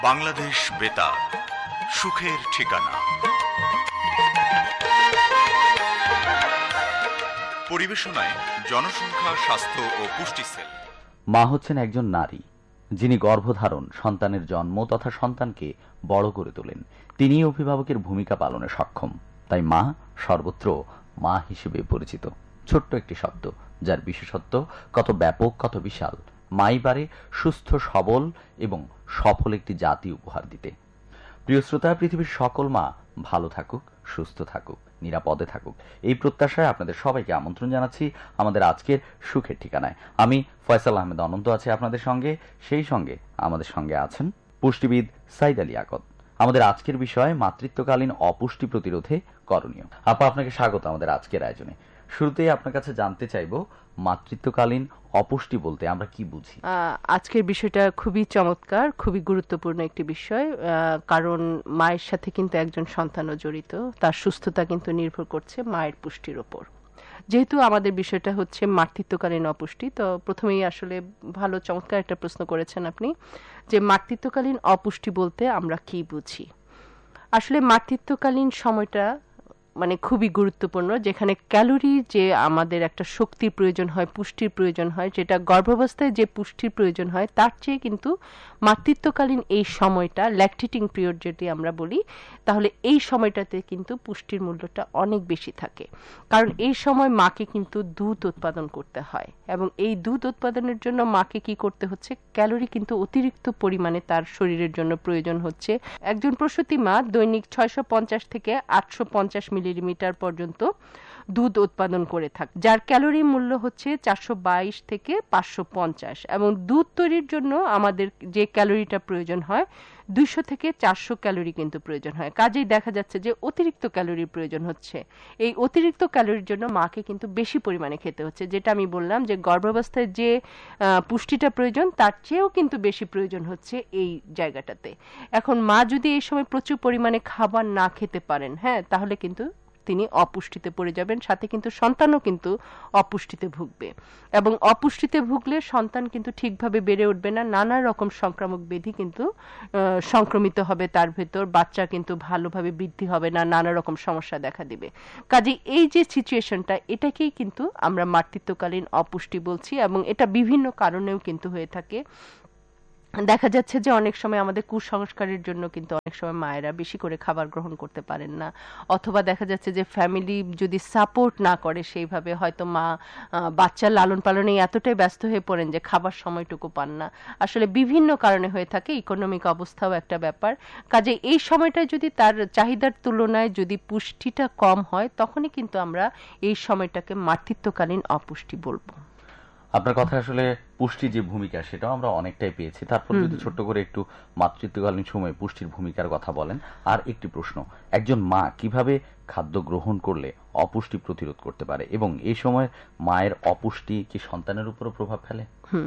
বাংলাদেশ বেতার, সুখের ঠিকানা। পরিবেশনায় জনসংখ্যা, স্বাস্থ্য ও পুষ্টি সেল। মা হচ্ছেন একজন নারী, যিনি গর্ভধারণ, সন্তানের জন্ম তথা সন্তানকে বড় করে তোলেন। তিনি অভিভাবকের ভূমিকা পালনে সক্ষম। তাই মা সর্বত্র মা হিসেবে পরিচিত। ছোট্ট একটি শব্দ, যার বিশেষত্ব কত ব্যাপক, কত বিশাল। মাই পারে সুস্থ, সবল এবং সফল একটি জাতি উপহার দিতে। প্রিয় শ্রোতা, পৃথিবীর সকল মা ভালো থাকুক, সুস্থ থাকুক, নিরাপদে থাকুক, এই প্রত্যাশায় আপনাদের সবাইকে আমন্ত্রণ জানাচ্ছি আমাদের আজকের সুখের ঠিকানায়। আমি ফয়সাল আহমেদ অনন্ত আছি আপনাদের সঙ্গে। সেই সঙ্গে আমাদের সঙ্গে আছেন পুষ্টিবিদ সাইদা লিয়াকত। আমাদের আজকের বিষয় মাতৃত্বকালীন অপুষ্টি প্রতিরোধে করণীয়। আপা, আপনাকে স্বাগত আমাদের আজকের আয়োজনে। শুরুতেই আপনার কাছে জানতে চাইব, মাতৃত্বকালীন অপুষ্টি বলতে আমরা কি বুঝি? আজকের বিষয়টা খুবই চমৎকার, খুবই গুরুত্বপূর্ণ একটি বিষয়। কারণ মায়ের সাথে কিন্তু একজন সন্তানও জড়িত। তার সুস্থতা কিন্তু নির্ভর করছে মায়ের পুষ্টির ওপর। যেহেতু আমাদের বিষয়টা হচ্ছে মাতৃত্বকালীন অপুষ্টি, তো প্রথমেই আসলে ভালো চমৎকার একটা প্রশ্ন করেছেন আপনি, যে মাতৃত্বকালীন অপুষ্টি বলতে আমরা কি বুঝি। আসলে মাতৃত্বকালীন সময়টা মানে খুবই গুরুত্বপূর্ণ, যেখানে ক্যালোরি, যে আমাদের একটা শক্তির প্রয়োজন হয়, পুষ্টির প্রয়োজন হয়, যেটা গর্ভাবস্থায় যে পুষ্টির প্রয়োজন হয় তার চেয়ে কিন্তু মাতৃত্বকালীন এই সময়টা, ল্যাকটেটিং পিরিয়ড যদি আমরা বলি, তাহলে এই সময়টাতে কিন্তু পুষ্টির মূল্যটা অনেক বেশি থাকে। কারণ এই সময় মাকে কিন্তু দুধ উৎপাদন করতে হয়, এবং এই দুধ উৎপাদনের জন্য মাকে কি করতে হচ্ছে, ক্যালোরি কিন্তু অতিরিক্ত পরিমাণে তার শরীরের জন্য প্রয়োজন হচ্ছে। একজন প্রসূতি মা দৈনিক 650 থেকে 850 মিলিমিটার পর্যন্ত দুধ উৎপাদন করে থাকে, যার ক্যালোরি মূল্য হচ্ছে 422 থেকে 550, এবং দুধ তৈরির জন্য আমাদের যে ক্যালোরিটা প্রয়োজন হয় 200 থেকে 400 ক্যালোরি কিন্তু প্রয়োজন হয়। কাজেই দেখা যাচ্ছে যে অতিরিক্ত ক্যালোরির প্রয়োজন হচ্ছে। এই অতিরিক্ত ক্যালোরির জন্য মাকে কিন্তু বেশি পরিমাণে খেতে হচ্ছে। যেটা আমি বললাম যে গর্ভাবস্থায় যে পুষ্টিটা প্রয়োজন তার চেয়েও কিন্তু বেশি প্রয়োজন হচ্ছে এই জায়গাটাতে। এখন মা যদি এই সময় প্রচুর পরিমাণে খাবার না খেতে পারেন, তাহলে কিন্তু তিনি অপুষ্টিতে পড়ে যাবেন, সাথে কিন্তু সন্তানও কিন্তু অপুষ্টিতে ভুগবে, এবং অপুষ্টিতে ভুগলে সন্তান কিন্তু ঠিকভাবে বেড়ে উঠবে না। নানা রকম সংক্রামক ব্যাধি কিন্তু সংক্রমিত হবে তার ভেতর, বাচ্চা কিন্তু ভালোভাবে বৃদ্ধি হবে না, নানা রকম সমস্যা দেখা দিবে। কাজে এই যে সিচুয়েশনটা, এটাকেই কিন্তু আমরা মাতৃত্বকালীন অপুষ্টি বলছি, এবং এটা বিভিন্ন কারণেও কিন্তু হয়ে থাকে। দেখা যাচ্ছে যে অনেক সময় আমাদের কুসংস্কারের জন্য কিন্তু অনেক সময় মায়েরা বেশি করে খাবার গ্রহণ করতে পারেন না, অথবা দেখা যাচ্ছে যে ফ্যামিলি যদি সাপোর্ট না করে সেইভাবে, হয়তো মা বাচ্চার লালন পালনে এতটাই ব্যস্ত হয়ে পড়েন যে খাবার সময়টুকু পান না। আসলে বিভিন্ন কারণে হয়ে থাকে, ইকোনমিক অবস্থাও একটা ব্যাপার। কাজে এই সময়টায় যদি তার চাহিদার তুলনায় যদি পুষ্টিটা কম হয়, তখনই কিন্তু আমরা এই সময়টাকে মাতৃত্বকালীন অপুষ্টি বলবো। আপনার কথা আসলে পুষ্টির যে ভূমিকা সেটাও আমরা অনেকটাই পেয়েছি। তারপর যদি ছোট্ট করে একটু মাতৃত্বকালীন সময়ে পুষ্টির ভূমিকার কথা বলেন। আর একটি প্রশ্ন, একজন মা কিভাবে খাদ্য গ্রহণ করলে অপুষ্টি প্রতিরোধ করতে পারে, এবং এই সময় মায়ের অপুষ্টি কি সন্তানের উপরও প্রভাব ফেলে?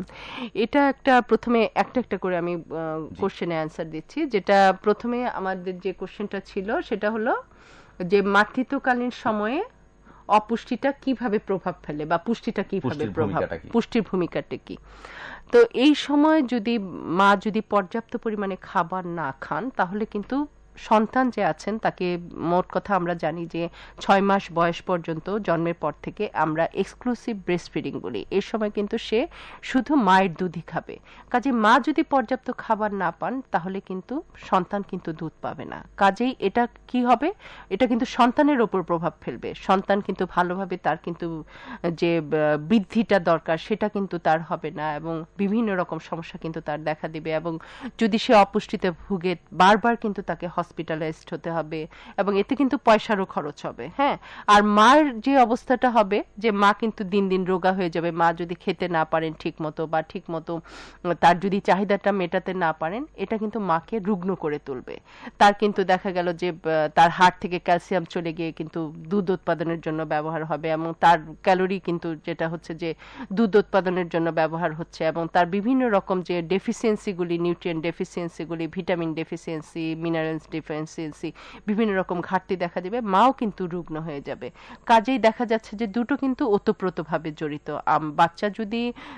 এটা একটা প্রথমে একটা করে আমি কোশ্চেনে অ্যান্সার দিচ্ছি। যেটা প্রথমে আমাদের যে কোশ্চেনটা ছিল সেটা হলো যে মাতৃত্বকালীন সময়ে অপুষ্টিটা কিভাবে প্রভাব ফেলে, বা পুষ্টিটা কিভাবে প্রভাব, পুষ্টির ভূমিকাটা কি। তো এই সময় যদি মা যদি পর্যাপ্ত পরিমাণে খাবার না খান, তাহলে কিন্তু সন্তান যে আছেন তাকে, মোট কথা আমরা জানি যে 6 মাস বয়স পর্যন্ত, জন্মের পর থেকে আমরা এক্সক্লুসিভ ব্রেস্ট ফিডিং বলি। এই সময় কিন্তু সে শুধু মায়ের দুধই খাবে। কাজে মা যদি পর্যাপ্ত খাবার না পান, তাহলে কিন্তু সন্তান কিন্তু দুধ পাবে না। কাজেই এটা কি হবে, এটা কিন্তু সন্তানের ওপর প্রভাব ফেলবে। সন্তান কিন্তু ভালোভাবে, তার কিন্তু যে বৃদ্ধিটা দরকার সেটা কিন্তু তার হবে না, এবং বিভিন্ন রকম সমস্যা কিন্তু তার দেখা দিবে। এবং যদি সে অপুষ্টিতে ভুগে, বারবার কিন্তু তাকে হসপিটালাইজড হতে হবে, এবং এতে কিন্তু পয়সারও খরচ হবে। আর মার যে অবস্থাটা হবে, যে মা কিন্তু দিন দিন রোগা হয়ে যাবে। মা যদি খেতে না পারেন ঠিক মতো, বা ঠিক মতো তার যদি চাহিদাটা মেটাতে না পারেন, এটা কিন্তু মাকে রুগ্ন করে তুলবে। তার কিন্তু দেখা গেল যে তার হাড় থেকে ক্যালসিয়াম চলে গিয়ে কিন্তু দুধ উৎপাদনের জন্য ব্যবহার হবে, এবং তার ক্যালোরি কিন্তু যেটা হচ্ছে যে দুধ উৎপাদনের জন্য ব্যবহার হচ্ছে, এবং তার বিভিন্ন রকম যে ডেফিসিয়েন্সিগুলি, nutrient ডেফিসিয়েন্সিগুলি, vitamin deficiency, minerals deficiency, বিভিন্ন রকম ঘাটতি দেখা দেবে, মাও কিন্তু রুগ্ন হয়ে যাবে। কাজেই দেখা যাচ্ছে যে দুটো কিন্তু ওতপ্রোতভাবে জড়িত। বাচ্চা যদি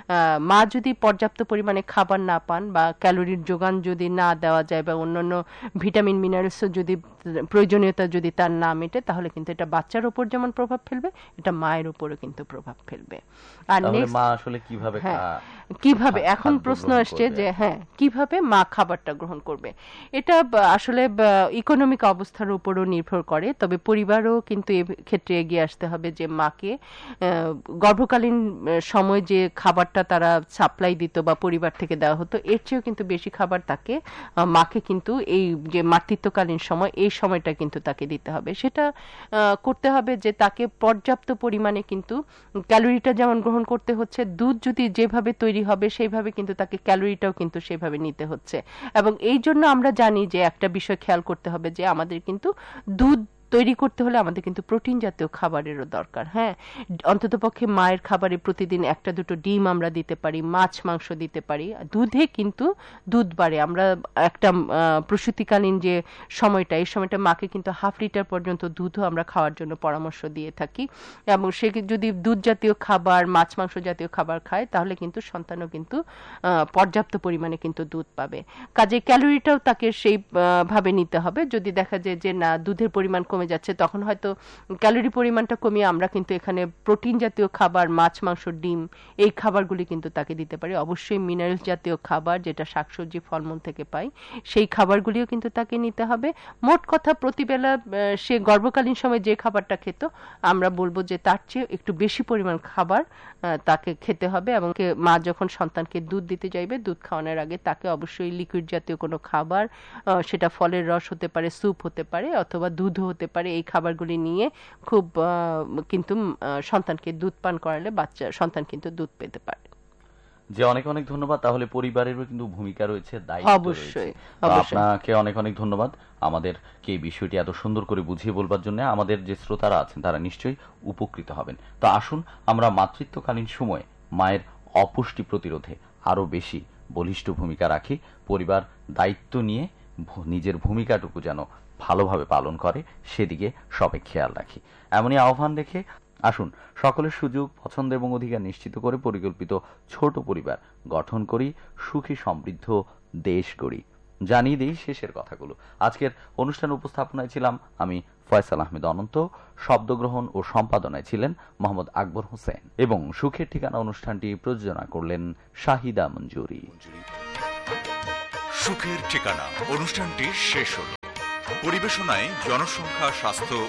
মা যদি পর্যাপ্ত পরিমাণে খাবার না পান বা ক্যালোরির যোগান যদি না দেওয়া যায় বা অন্যান্য ভিটামিন মিনারেলসও যদি প্রয়োজনীয়তা যদি তার না মেটে, তাহলে কিন্তু এটা বাচ্চার উপর যেমন প্রভাব ফেলবে, এটা মায়ের উপরও কিন্তু প্রভাব ফেলবে। আর মা আসলে কিভাবে কিভাবে এখন প্রশ্ন আসছে যে কিভাবে মা খাবারটা গ্রহণ করবে, এটা আসলে ইকোনমিক অবস্থার উপরও নির্ভর করে। তবে পরিবারও কিন্তু ক্ষেত্রে এগিয়ে আসতে হবে যে মাকে গর্ভকালীন সময় যে খাবারটা তারা সাপ্লাই দিত বা পরিবার থেকে দেওয়া হতো, এর চেয়েও কিন্তু বেশি খাবার তাকে মাকে কিন্তু এই যে মাতৃত্বকালীন সময়, এই সময়টা কিন্তু তাকে দিতে হবে। সেটা করতে হবে যে তাকে পর্যাপ্ত পরিমাণে কিন্তু ক্যালোরিটা যেমন গ্রহণ করতে হচ্ছে, দুধ যদি যেভাবে তৈরি হবে সেইভাবে কিন্তু তাকে ক্যালোরিটাও কিন্তু সেভাবে নিতে হচ্ছে। এবং এই জন্য আমরা জানি যে একটা বিষয় খেয়াল করতে হবে যে আমাদের কিন্তু দুধ তৈরি করতে হলে আমাদের কিন্তু প্রোটিন জাতীয় খাবারেরও দরকার। অন্ততপক্ষে মায়ের খাবারে প্রতিদিন একটা দুটো ডিম আমরা দিতে পারি, মাছ মাংস দিতে পারি। দুধে কিন্তু দুধ বাড়ে। আমরা একটা প্রসূতিকালীন যে সময়টা, এই সময়টা মাকে কিন্তু 1/2 লিটার পর্যন্ত দুধও আমরা খাওয়ার জন্য পরামর্শ দিয়ে থাকি। এবং সে যদি দুধ জাতীয় খাবার, মাছ মাংস জাতীয় খাবার খায়, তাহলে কিন্তু সন্তানও কিন্তু পর্যাপ্ত পরিমাণে কিন্তু দুধ পাবে। কাজে ক্যালোরিটাও তাকে সেই ভাবে নিতে হবে। যদি দেখা যায় যে না, দুধের পরিমাণ কমে যাচ্ছে, তখন হয়তো ক্যালোরি পরিমাণটা কমিয়ে আমরা কিন্তু এখানে প্রোটিন জাতীয় খাবার, মাছ মাংস ডিম, এই খাবারগুলি কিন্তু তাকে দিতে পারি। অবশ্যই মিনারেলস জাতীয় খাবার, যেটা শাকসবজি ফলমূল থেকে পাই, সেই খাবারগুলিও কিন্তু তাকে নিতে হবে। মোট কথা প্রতিবেলা সে গর্ভকালীন সময় যে খাবারটা খেত, আমরা বলবো যে তার চেয়ে একটু বেশি পরিমাণ খাবার তাকে খেতে হবে। এবং মা যখন সন্তানকে দুধ দিতে যাইবে, দুধ খাওয়ানোর আগে তাকে অবশ্যই লিকুইড জাতীয় কোনো খাবার, সেটা ফলের রস হতে পারে, স্যুপ হতে পারে, অথবা দুধও হতে পারে, এই খাবারগুলি নিয়ে খুব কিন্তু সন্তানকে দুধ পান করালে সন্তান কিন্তু দুধ পেতে পারে। যে অনেক অনেক ধন্যবাদ। তাহলে পরিবারেরও কিন্তু ভূমিকা রয়েছে, দায়িত্ব অবশ্যই। আপনাকে অনেক অনেক ধন্যবাদ আমাদেরকে এই বিষয়টি এত সুন্দর করে বুঝিয়ে বলবার জন্য। আমাদের যে শ্রোতারা আছেন তারা নিশ্চয়ই উপকৃত হবেন। তো আসুন আমরা মাতৃত্বকালীন সময়ে মায়ের অপুষ্টি প্রতিরোধে আরো বেশি বলিষ্ঠ ভূমিকা রাখি। পরিবার দায়িত্ব নিয়ে নিজের ভূমিকাটুকু যেন ভালোভাবে পালন করে, সেদিকে সবাই খেয়াল রাখি। এমনই আহ্বান রেখে আসুন সকলের সুযোগ, পছন্দ এবং অধিকার নিশ্চিত করে পরিকল্পিত ছোট পরিবার গঠন করি, সুখী সমৃদ্ধ দেশ গড়ি। জানিয়ে দিই শেষের কথাগুলো। আজকের অনুষ্ঠান উপস্থাপনায় ছিলাম আমি ফয়সাল আহমেদ অনন্ত, শব্দগ্রহণ ও সম্পাদনায় ছিলেন মোহাম্মদ আকবর হোসেন, এবং সুখের ঠিকানা অনুষ্ঠানটি প্রযোজনা করলেন শাহিদা মঞ্জুরি। সুখের ঠিকানা অনুষ্ঠানটি শেষ হল। পরিবেশনায় জনসংখ্যা, স্বাস্থ্য